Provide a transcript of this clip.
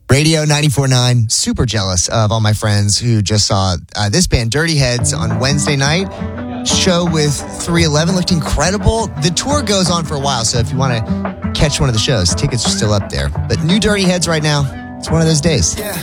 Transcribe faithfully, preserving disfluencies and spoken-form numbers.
Radio ninety-four point nine, super jealous of all my friends who just saw uh, this band, Dirty Heads, on Wednesday night. Show with three eleven looked incredible. The tour goes on for a while, so if you want to catch one of the shows, tickets are still up there. But new Dirty Heads right now, it's one of those days. Yeah.